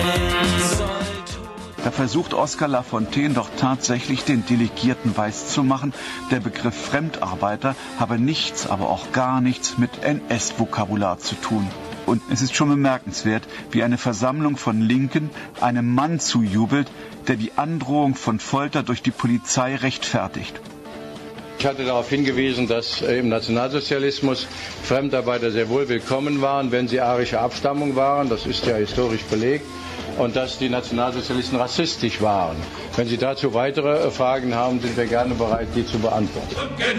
Da versucht Oskar Lafontaine doch tatsächlich den Delegierten weiszumachen, der Begriff Fremdarbeiter habe nichts, aber auch gar nichts mit NS-Vokabular zu tun. Und es ist schon bemerkenswert, wie eine Versammlung von Linken einem Mann zujubelt, der die Androhung von Folter durch die Polizei rechtfertigt. Ich hatte darauf hingewiesen, dass im Nationalsozialismus Fremdarbeiter sehr wohl willkommen waren, wenn sie arischer Abstammung waren. Das ist ja historisch belegt. Und dass die Nationalsozialisten rassistisch waren. Wenn Sie dazu weitere Fragen haben, sind wir gerne bereit, die zu beantworten.